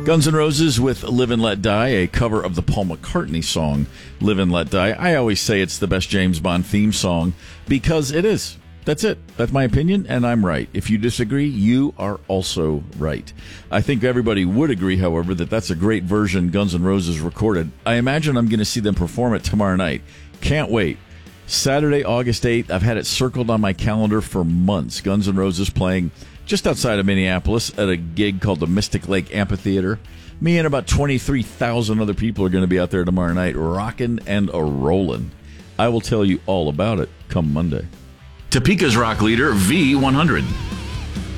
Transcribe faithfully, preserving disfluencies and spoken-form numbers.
Guns N' Roses with Live and Let Die, a cover of the Paul McCartney song Live and Let Die. I always say it's the best James Bond theme song because it is. That's it. That's my opinion, and I'm right. If you disagree, you are also right. I think everybody would agree, however, that that's a great version Guns N' Roses recorded. I imagine I'm going to see them perform it tomorrow night. Can't wait. Saturday, August eighth, I've had it circled on my calendar for months. Guns N' Roses playing just outside of Minneapolis at a gig called the Mystic Lake Amphitheater. Me and about twenty-three thousand other people are going to be out there tomorrow night rocking and a-rolling. I will tell you all about it come Monday. Topeka's rock leader, V one hundred.